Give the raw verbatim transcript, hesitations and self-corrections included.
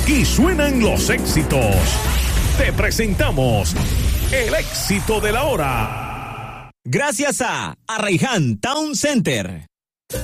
Aquí suenan los éxitos. Te presentamos el éxito de la hora. Gracias a Arraiján Town Center.